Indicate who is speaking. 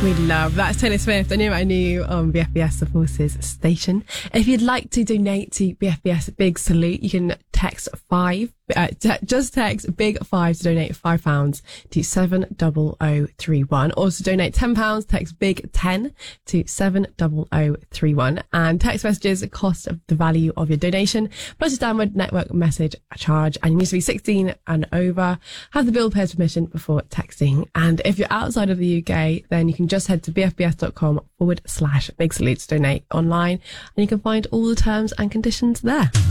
Speaker 1: We love that. Taylor Swift, I knew I knew on BFBS The Forces station. If you'd like to donate to BFBS Big Salute, you can text just text Big 5 to donate £5 to 70031. Or to donate £10, text Big 10 to 70031. And text messages cost of the value of your donation, plus your download network message charge. And you need to be 16 and over. Have the bill payer's permission before texting. And if you're outside of the UK, then you can just head to bfbs.com/big salute to donate online. And you can find all the terms and conditions there.